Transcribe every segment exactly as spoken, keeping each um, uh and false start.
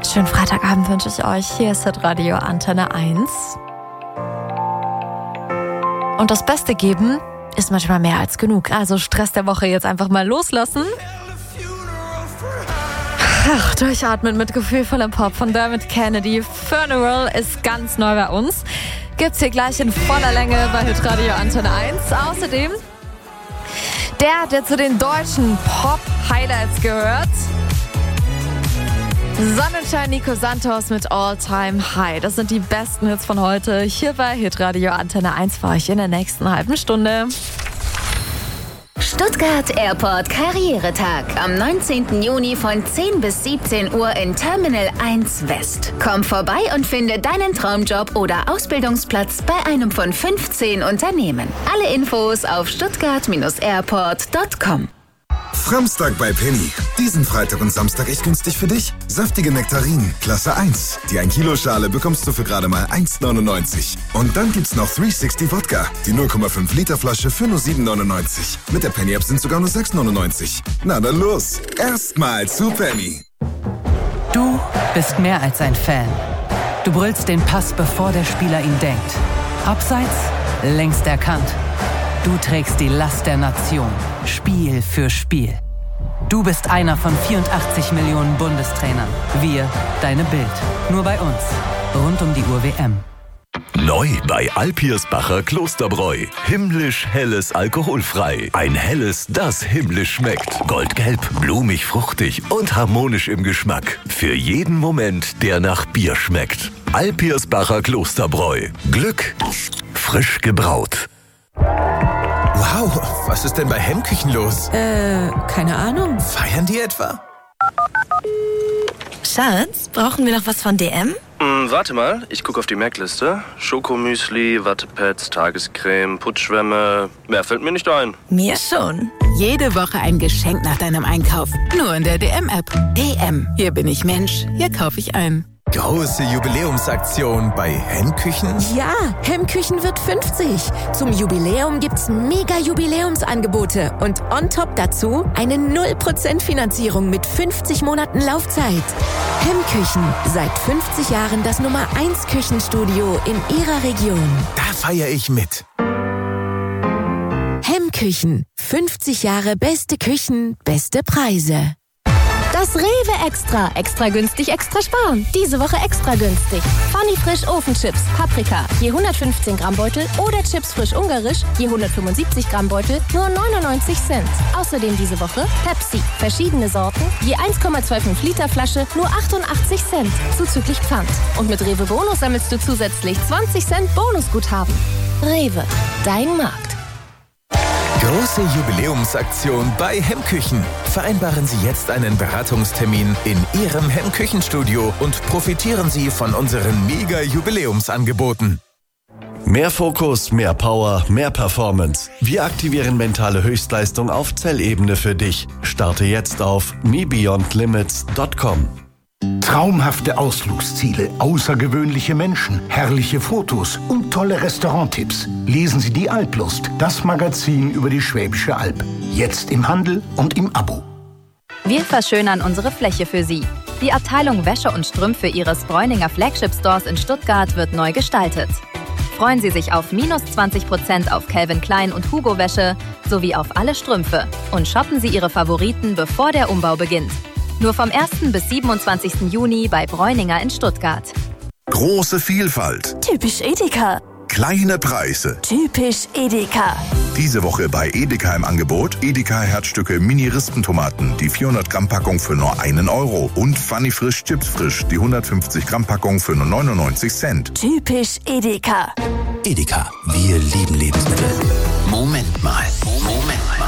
Schönen Freitagabend wünsche ich euch. Hier ist Hitradio Antenne eins. Und das Beste geben ist manchmal mehr als genug. Also Stress der Woche jetzt einfach mal loslassen. Ach, durchatmen mit gefühlvollem Pop von Dermot Kennedy. Funeral ist ganz neu bei uns. Gibt's hier gleich in voller Länge bei Hitradio Antenne eins. Außerdem der, der zu den deutschen Pop-Highlights gehört. Sonnenschein Nico Santos mit All Time High. Das sind die besten Hits von heute hier bei Hitradio Antenne eins für euch in der nächsten halben Stunde. Stuttgart Airport Karrieretag am neunzehnten Juni von zehn bis siebzehn Uhr in Terminal eins West. Komm vorbei und finde deinen Traumjob oder Ausbildungsplatz bei einem von fünfzehn Unternehmen. Alle Infos auf stuttgart airport punkt com. Framstag bei Penny. Diesen Freitag und Samstag echt günstig für dich. Saftige Nektarinen, Klasse eins. Die ein Kilo Schale bekommst du für gerade mal eins neunundneunzig. Und dann gibt's noch dreihundertsechzig Wodka. Die null Komma fünf Liter Flasche für nur sieben neunundneunzig. Mit der Penny App sind sogar nur sechs neunundneunzig. Na dann los. Erstmal zu Penny. Du bist mehr als ein Fan. Du brüllst den Pass, bevor der Spieler ihn denkt. Abseits, längst erkannt. Du trägst die Last der Nation, Spiel für Spiel. Du bist einer von vierundachtzig Millionen Bundestrainern. Wir, deine Bild. Nur bei uns. Rund um die Uhr W M. Neu bei Alpirsbacher Klosterbräu. Himmlisch helles alkoholfrei. Ein helles, das himmlisch schmeckt. Goldgelb, blumig, fruchtig und harmonisch im Geschmack. Für jeden Moment, der nach Bier schmeckt. Alpirsbacher Klosterbräu. Glück, frisch gebraut. Wow, was ist denn bei Hemmküchen los? Äh, keine Ahnung. Feiern die etwa? Schatz, brauchen wir noch was von D M? Hm, warte mal, ich gucke auf die Merkliste. Schokomüsli, Wattepads, Tagescreme, Putzschwämme. Mehr fällt mir nicht ein. Mir schon. Jede Woche ein Geschenk nach deinem Einkauf. Nur in der D M-App. D M. Hier bin ich Mensch. Hier kaufe ich ein. Große Jubiläumsaktion bei Hemmküchen? Ja, Hemmküchen wird fünfzig. Zum Jubiläum gibt's mega Jubiläumsangebote. Und on top dazu eine null Prozent Finanzierung mit fünfzig Monaten Laufzeit. Hemmküchen, seit fünfzig Jahren das Nummer eins Küchenstudio in Ihrer Region. Da feiere ich mit. Hemmküchen, fünfzig Jahre beste Küchen, beste Preise. Das Rewe Extra. Extra günstig, extra sparen. Diese Woche extra günstig. Funny Frisch Ofenchips, Paprika, je hundertfünfzehn Gramm Beutel oder Chips frisch ungarisch, je hundertfünfundsiebzig Gramm Beutel, nur neunundneunzig Cent. Außerdem diese Woche Pepsi, verschiedene Sorten, je eins Komma fünfundzwanzig Liter Flasche, nur achtundachtzig Cent, zuzüglich Pfand. Und mit Rewe Bonus sammelst du zusätzlich zwanzig Cent Bonusguthaben. Rewe, dein Markt. Große Jubiläumsaktion bei Hemmküchen. Vereinbaren Sie jetzt einen Beratungstermin in Ihrem Hemmküchenstudio und profitieren Sie von unseren Mega-Jubiläumsangeboten. Mehr Fokus, mehr Power, mehr Performance. Wir aktivieren mentale Höchstleistung auf Zellebene für dich. Starte jetzt auf me beyond limits punkt com. Traumhafte Ausflugsziele, außergewöhnliche Menschen, herrliche Fotos und tolle Restauranttipps. Lesen Sie die Alplust, das Magazin über die Schwäbische Alb. Jetzt im Handel und im Abo. Wir verschönern unsere Fläche für Sie. Die Abteilung Wäsche und Strümpfe Ihres Bräuninger Flagship Stores in Stuttgart wird neu gestaltet. Freuen Sie sich auf minus zwanzig Prozent auf Calvin Klein und Hugo Wäsche sowie auf alle Strümpfe. Und shoppen Sie Ihre Favoriten, bevor der Umbau beginnt. Nur vom ersten bis siebenundzwanzigsten Juni bei Bräuninger in Stuttgart. Große Vielfalt. Typisch Edeka. Kleine Preise. Typisch Edeka. Diese Woche bei Edeka im Angebot Edeka Herzstücke Mini-Rispentomaten, die vierhundert Gramm Packung für nur einen Euro. Und Funny Frisch Chips Frisch, die hundertfünfzig Gramm Packung für nur neunundneunzig Cent. Typisch Edeka. Edeka, wir lieben Lebensmittel. Moment mal, Moment mal.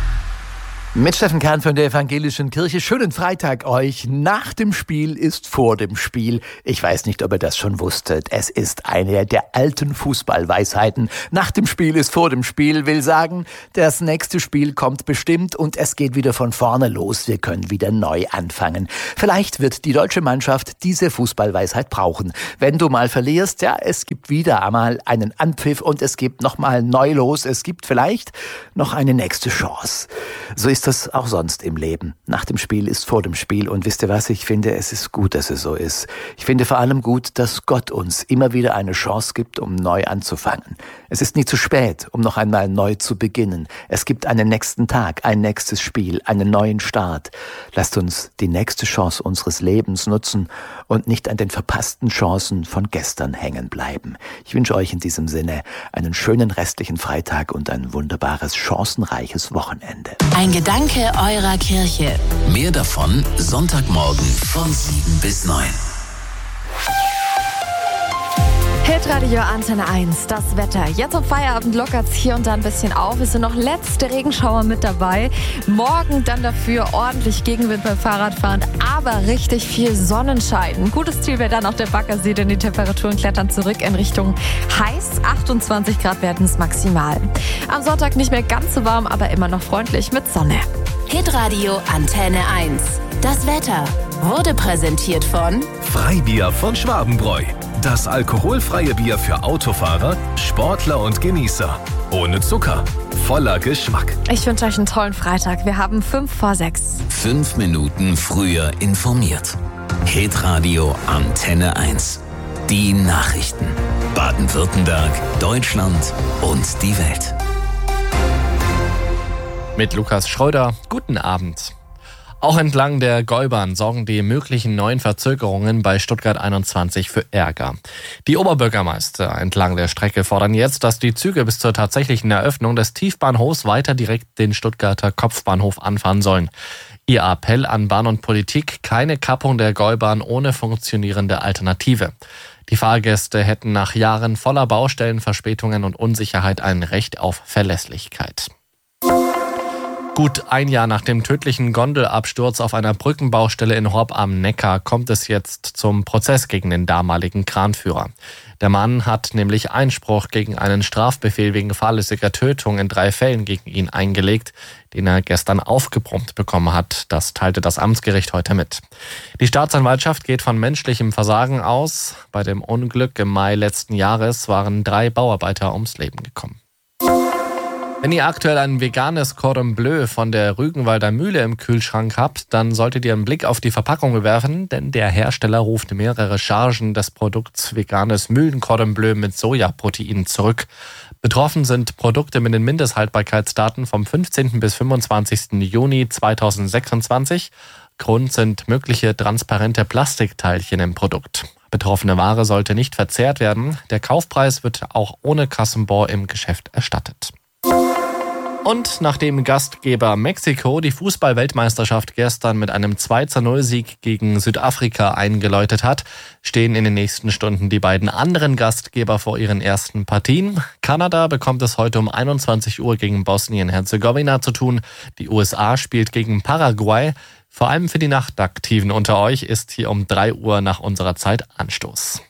Mit Steffen Kern von der Evangelischen Kirche. Schönen Freitag euch. Nach dem Spiel ist vor dem Spiel. Ich weiß nicht, ob ihr das schon wusstet. Es ist eine der alten Fußballweisheiten. Nach dem Spiel ist vor dem Spiel, will sagen, das nächste Spiel kommt bestimmt und es geht wieder von vorne los. Wir können wieder neu anfangen. Vielleicht wird die deutsche Mannschaft diese Fußballweisheit brauchen. Wenn du mal verlierst, ja, es gibt wieder einmal einen Anpfiff und es gibt nochmal neu los. Es gibt vielleicht noch eine nächste Chance. So ist ist das auch sonst im Leben. Nach dem Spiel ist vor dem Spiel. Und wisst ihr was? Ich finde, es ist gut, dass es so ist. Ich finde vor allem gut, dass Gott uns immer wieder eine Chance gibt, um neu anzufangen. Es ist nie zu spät, um noch einmal neu zu beginnen. Es gibt einen nächsten Tag, ein nächstes Spiel, einen neuen Start. Lasst uns die nächste Chance unseres Lebens nutzen und nicht an den verpassten Chancen von gestern hängen bleiben. Ich wünsche euch in diesem Sinne einen schönen restlichen Freitag und ein wunderbares, chancenreiches Wochenende. Ein Gedanke eurer Kirche. Mehr davon Sonntagmorgen von sieben bis neun. Hitradio Antenne eins, das Wetter. Jetzt am Feierabend lockert es hier und da ein bisschen auf. Es sind noch letzte Regenschauer mit dabei. Morgen dann dafür ordentlich Gegenwind beim Fahrradfahren, aber richtig viel Sonnenschein. Ein gutes Ziel wäre dann auch der Baggersee, denn die Temperaturen klettern zurück in Richtung heiß. achtundzwanzig Grad werden es maximal. Am Sonntag nicht mehr ganz so warm, aber immer noch freundlich mit Sonne. Hitradio Antenne eins. Das Wetter wurde präsentiert von Freibier von Schwabenbräu. Das alkoholfreie Bier für Autofahrer, Sportler und Genießer. Ohne Zucker, voller Geschmack. Ich wünsche euch einen tollen Freitag. Wir haben fünf vor sechs. Fünf Minuten früher informiert. Hitradio Antenne eins. Die Nachrichten. Baden-Württemberg, Deutschland und die Welt. Mit Lukas Schröder, guten Abend. Auch entlang der Gäubahn sorgen die möglichen neuen Verzögerungen bei Stuttgart einundzwanzig für Ärger. Die Oberbürgermeister entlang der Strecke fordern jetzt, dass die Züge bis zur tatsächlichen Eröffnung des Tiefbahnhofs weiter direkt den Stuttgarter Kopfbahnhof anfahren sollen. Ihr Appell an Bahn und Politik: keine Kappung der Gäubahn ohne funktionierende Alternative. Die Fahrgäste hätten nach Jahren voller Baustellen, Verspätungen und Unsicherheit ein Recht auf Verlässlichkeit. Gut ein Jahr nach dem tödlichen Gondelabsturz auf einer Brückenbaustelle in Horb am Neckar kommt es jetzt zum Prozess gegen den damaligen Kranführer. Der Mann hat nämlich Einspruch gegen einen Strafbefehl wegen fahrlässiger Tötung in drei Fällen gegen ihn eingelegt, den er gestern aufgebrummt bekommen hat. Das teilte das Amtsgericht heute mit. Die Staatsanwaltschaft geht von menschlichem Versagen aus. Bei dem Unglück im Mai letzten Jahres waren drei Bauarbeiter ums Leben gekommen. Wenn ihr aktuell ein veganes Cordon Bleu von der Rügenwalder Mühle im Kühlschrank habt, dann solltet ihr einen Blick auf die Verpackung werfen, denn der Hersteller ruft mehrere Chargen des Produkts veganes Mühlen-Cordon Bleu mit Sojaprotein zurück. Betroffen sind Produkte mit den Mindesthaltbarkeitsdaten vom fünfzehnten bis fünfundzwanzigsten Juni zweitausendsechsundzwanzig. Grund sind mögliche transparente Plastikteilchen im Produkt. Betroffene Ware sollte nicht verzehrt werden. Der Kaufpreis wird auch ohne Kassenbon im Geschäft erstattet. Und nachdem Gastgeber Mexiko die Fußball-Weltmeisterschaft gestern mit einem zwei zu null Sieg gegen Südafrika eingeläutet hat, stehen in den nächsten Stunden die beiden anderen Gastgeber vor ihren ersten Partien. Kanada bekommt es heute um einundzwanzig Uhr gegen Bosnien-Herzegowina zu tun. Die U S A spielt gegen Paraguay. Vor allem für die Nachtaktiven unter euch ist hier um drei Uhr nach unserer Zeit Anstoß.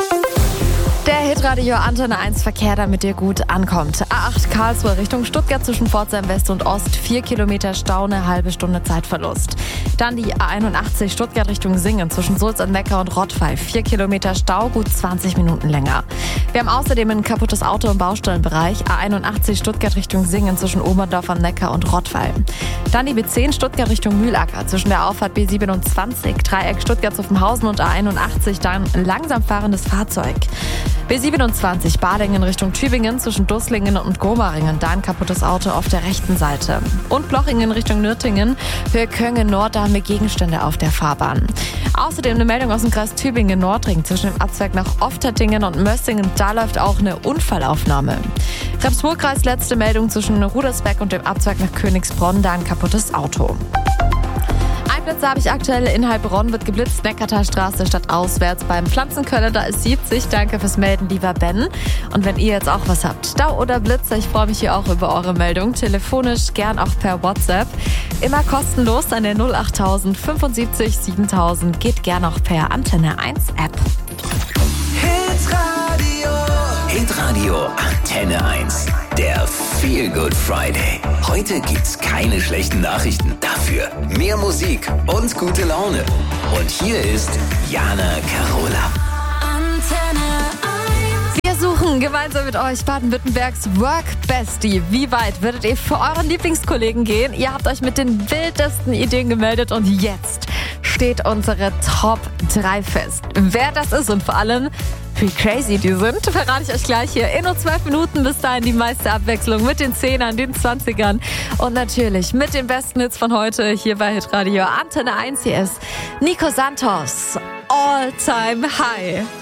Der Hitradio Antenne eins Verkehr, damit ihr gut ankommt. A acht Karlsruhe Richtung Stuttgart zwischen Pforzheim West und Ost. Vier Kilometer Stau, eine halbe Stunde Zeitverlust. Dann die A einundachtzig Stuttgart Richtung Singen zwischen Sulz am Neckar und Rottweil. Vier Kilometer Stau, gut zwanzig Minuten länger. Wir haben außerdem ein kaputtes Auto im Baustellenbereich. A einundachtzig Stuttgart Richtung Singen zwischen Oberndorf am Neckar und Rottweil. Dann die B zehn Stuttgart Richtung Mühlacker zwischen der Auffahrt B siebenundzwanzig. Dreieck Stuttgart-Zuffenhausen und A einundachtzig. Dann ein langsam fahrendes Fahrzeug. B siebenundzwanzig Balingen Richtung Tübingen zwischen Dusslingen und Gomaringen. Da ein kaputtes Auto auf der rechten Seite. Und Blochingen Richtung Nürtingen. Für Köngen Nord, da haben wir Gegenstände auf der Fahrbahn. Außerdem eine Meldung aus dem Kreis Tübingen-Nordring zwischen dem Abzweig nach Oftettingen und Mössingen. Da läuft auch eine Unfallaufnahme. Repsburg-Kreis letzte Meldung zwischen Rudersberg und dem Abzweig nach Königsbronn. Da ein kaputtes Auto. Plätze habe ich aktuell in Heilbronn, wird geblitzt, Neckartalstraße statt auswärts beim Pflanzenköller, da ist siebzig. Danke fürs Melden, lieber Ben. Und wenn ihr jetzt auch was habt, Stau oder Blitzer, ich freue mich hier auch über eure Meldung. Telefonisch, gern auch per WhatsApp. Immer kostenlos an der null achttausend fünfundsiebzig siebentausend. Geht gern auch per Antenne eins App. Hitradio. Hitradio Antenne eins. Der Feel Good Friday. Heute gibt's keine schlechten Nachrichten. Dafür mehr Musik und gute Laune. Und hier ist Jana Carola. Wir suchen Gemeinsam mit euch Baden-Württembergs Work Bestie. Wie weit würdet ihr für euren Lieblingskollegen gehen? Ihr habt euch mit den wildesten Ideen gemeldet und jetzt steht unsere Top drei fest. Wer das ist und vor allem, wie crazy die sind, verrate ich euch gleich hier. In nur zwölf Minuten bis dahin die meiste Abwechslung mit den Zehnern, den Zwanzigern und natürlich mit den besten Hits von heute hier bei Hitradio Antenne eins. Hier ist Nico Santos, All Time High.